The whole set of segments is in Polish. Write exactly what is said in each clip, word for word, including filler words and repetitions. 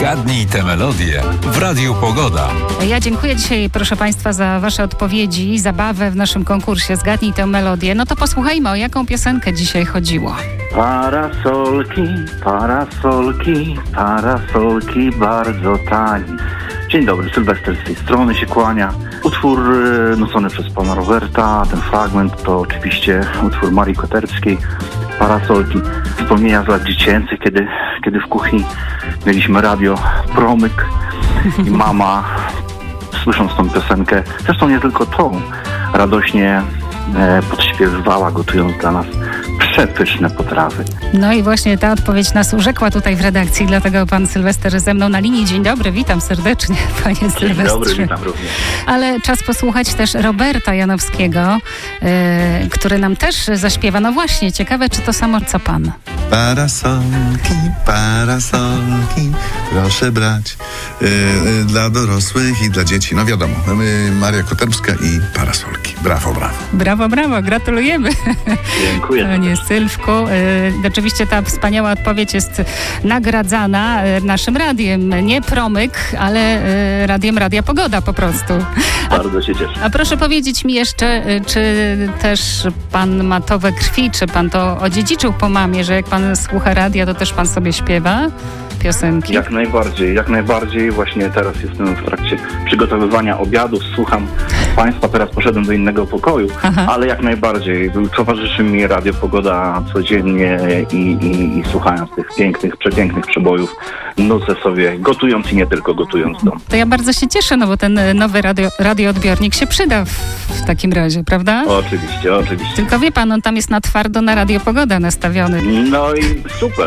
Zgadnij tę melodię w Radiu Pogoda. Ja dziękuję dzisiaj, proszę Państwa, za Wasze odpowiedzi, zabawę w naszym konkursie Zgadnij tę melodię. No to posłuchajmy, o jaką piosenkę dzisiaj chodziło. Parasolki, parasolki, parasolki bardzo tani. Dzień dobry, Sylwester z tej strony się kłania. Utwór e, nucony przez pana Roberta, ten fragment to oczywiście utwór Marii Koterskiej, Parasolki. Wspomnienia z lat dziecięcych, kiedy, kiedy w kuchni mieliśmy radio Promyk i mama, słysząc tą piosenkę, zresztą nie tylko tą, radośnie e, podśpiewywała, gotując dla nas przepyszne potrawy. No i właśnie ta odpowiedź nas urzekła tutaj w redakcji, dlatego pan Sylwester ze mną na linii. Dzień dobry, witam serdecznie, panie Sylwestrze. Dzień dobry, witam również. Ale czas posłuchać też Roberta Janowskiego, yy, który nam też zaśpiewa. No właśnie, ciekawe, czy to samo co pan. Parasolki, parasolki, proszę brać yy, yy, dla dorosłych i dla dzieci. No wiadomo, yy, Maria Koterska i parasolki. Brawo, brawo. Brawo, brawo, gratulujemy. Dziękuję. Panie Sylwku, yy, oczywiście ta wspaniała odpowiedź jest nagradzana yy, naszym radiem. Nie Promyk, ale yy, radiem Radia Pogoda po prostu. Bardzo się cieszę. A proszę powiedzieć mi jeszcze, yy, czy też pan ma to we krwi, czy pan to odziedziczył po mamie, że jak pan słucha radia, to też pan sobie śpiewa piosenki? Jak najbardziej, jak najbardziej. Właśnie teraz jestem w trakcie przygotowywania obiadów, słucham państwa, teraz poszedłem do innego pokoju, Aha. ale jak najbardziej towarzyszy mi Radio Pogoda codziennie i, i, i słuchając tych pięknych, przepięknych przebojów, nucę sobie, gotując i nie tylko gotując dom. To ja bardzo się cieszę, no bo ten nowy radio, radioodbiornik się przyda w, w takim razie, prawda? Oczywiście, oczywiście. Tylko wie pan, on tam jest na twardo na Radio Pogoda nastawiony. No i super.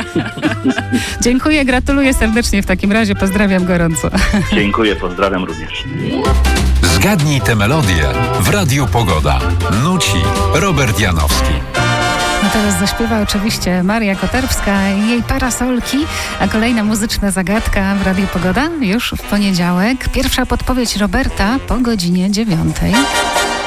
Dziękuję, gratuluję serdecznie w takim razie, pozdrawiam gorąco. Dziękuję, pozdrawiam również. Zgadnij tę melodię w Radiu Pogoda. Nuci Robert Janowski. No teraz zaśpiewa oczywiście Maria Koterska i jej Parasolki, a kolejna muzyczna zagadka w Radiu Pogoda już w poniedziałek. Pierwsza podpowiedź Roberta po godzinie dziewiątej.